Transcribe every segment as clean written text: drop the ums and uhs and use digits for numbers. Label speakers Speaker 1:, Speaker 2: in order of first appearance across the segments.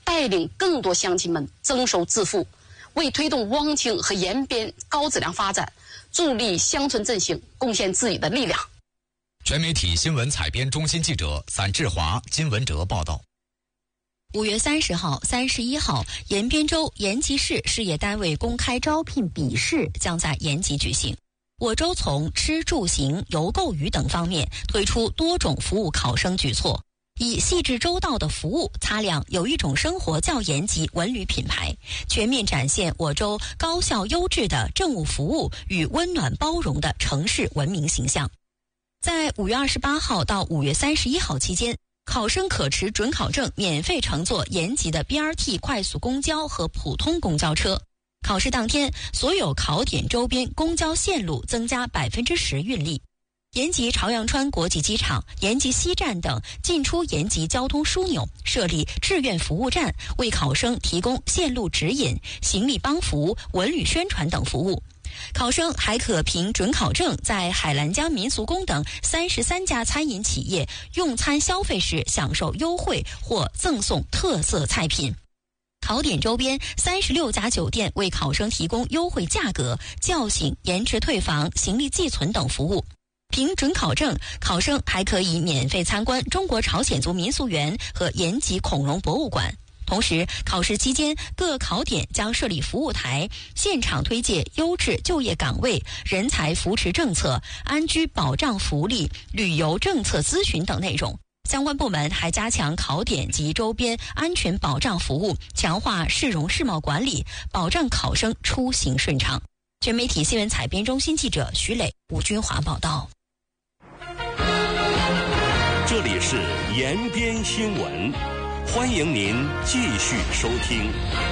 Speaker 1: 带领更多乡亲们增收致富，为推动汪清和延边高质量发展，助力乡村振兴，贡献自己的力量。
Speaker 2: 全媒体新闻采编中心记者散志华、金文哲报道。
Speaker 3: 5月30号、31号，延边州延吉市事业单位公开招聘笔试将在延吉举行。我州从吃住行、邮购娱等方面推出多种服务考生举措，以细致周到的服务擦亮有一种生活叫延吉文旅品牌，全面展现我州高效优质的政务服务与温暖包容的城市文明形象。在5月28号到5月31号期间，考生可持准考证免费乘坐延吉的 BRT 快速公交和普通公交车。考试当天，所有考点周边公交线路增加10%运力。延吉朝阳川国际机场、延吉西站等进出延吉交通枢纽设立志愿服务站，为考生提供线路指引、行李帮扶、文旅宣传等服务。考生还可凭准考证在海兰江民俗宫等33家餐饮企业用餐消费时享受优惠或赠送特色菜品。考点周边36家酒店为考生提供优惠价格、叫醒、延迟退房、行李寄存等服务。凭准考证，考生还可以免费参观中国朝鲜族民俗园和延吉恐龙博物馆。同时，考试期间各考点将设立服务台，现场推介优质就业岗位、人才扶持政策、安居保障福利、旅游政策咨询等内容。相关部门还加强考点及周边安全保障服务，强化市容市貌管理，保障考生出行顺畅。全媒体新闻采编中心记者徐磊、吴军华报道。
Speaker 4: 这里是延边新闻，欢迎您继续收听。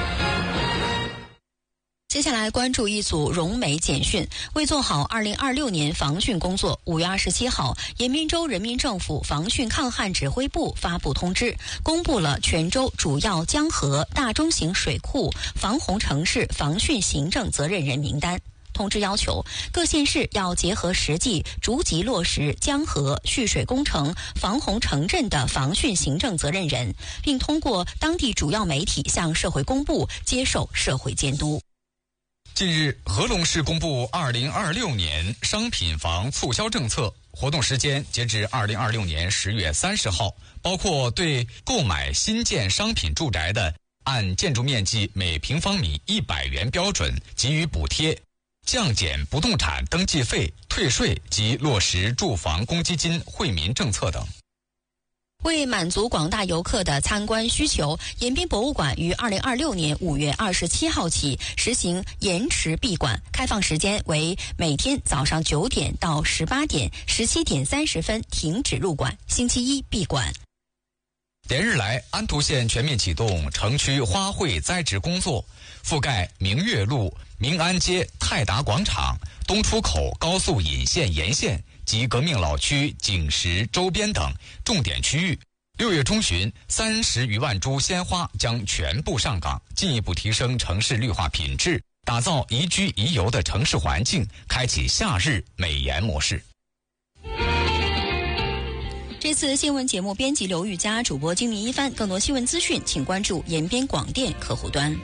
Speaker 3: 接下来关注一组融媒简讯。为做好2026年防汛工作，5月27号，延边州人民政府防汛抗旱指挥部发布通知，公布了全州主要江河、大中型水库防洪城市防汛行政责任人名单。通知要求，各县市要结合实际，逐级落实江河蓄水工程防洪城镇的防汛行政责任人，并通过当地主要媒体向社会公布，接受社会监督。
Speaker 2: 近日，合隆市公布2026年商品房促销政策，活动时间截至2026年10月30号，包括对购买新建商品住宅的，按建筑面积每平方米100元标准给予补贴，降减不动产登记费、退税及落实住房公积金惠民政策等。
Speaker 3: 为满足广大游客的参观需求，延边博物馆于2026年5月27号起实行延迟闭馆，开放时间为每天早上9点到18点，17点30分停止入馆，星期一闭馆。
Speaker 2: 连日来，安图县全面启动城区花卉栽植工作，覆盖明月路、明安街、泰达广场、东出口高速引线沿线及革命老区景石周边等重点区域。6月中旬，30余万株鲜花将全部上岗，进一步提升城市绿化品质，打造宜居宜游的城市环境，开启夏日美颜模式。
Speaker 3: 这次新闻节目编辑刘玉佳，主播金明一帆。更多新闻资讯，请关注延边广电客户端。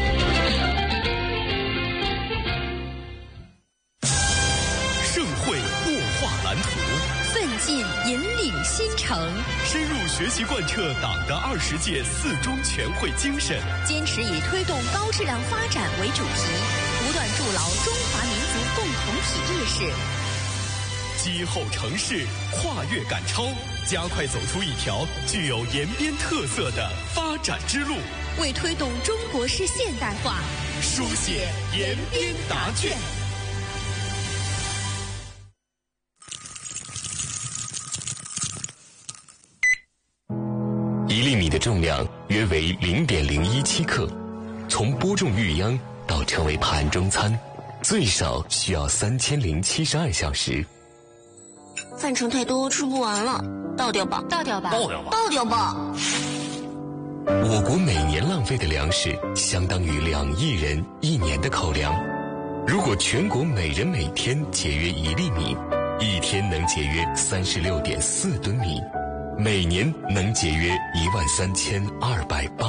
Speaker 4: 盛会擘画蓝图，
Speaker 3: 奋进引领新城，
Speaker 4: 深入学习贯彻党的20届4中全会精神，
Speaker 3: 坚持以推动高质量发展为主题，不断筑牢中华民族共同体意识。
Speaker 4: 击后城市，跨越赶超，加快走出一条具有延边特色的发展之路，
Speaker 3: 为推动中国式现代化
Speaker 4: 书写延边答卷。1粒米的重量约为0.017克，从播种育秧到成为盘中餐，最少需要3072小时。
Speaker 5: 饭盛太多，吃不完了，倒掉吧，
Speaker 3: 倒掉吧，
Speaker 5: 倒掉吧，倒掉吧。
Speaker 4: 我国每年浪费的粮食相当于2亿人1年的口粮。如果全国每人每天节约1粒米，一天能节约36.4吨米，每年能节约13280